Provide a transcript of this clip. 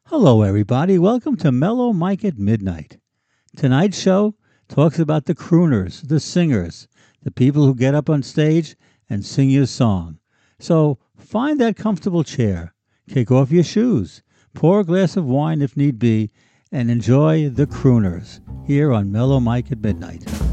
Hello, everybody. Welcome to Mellow Mike at Midnight. Tonight's show talks about the crooners, the singers, the people who get up on stage and sing you a song. So find that comfortable chair, kick off your shoes, pour a glass of wine if need be, and enjoy the crooners here on Mellow Mike at Midnight.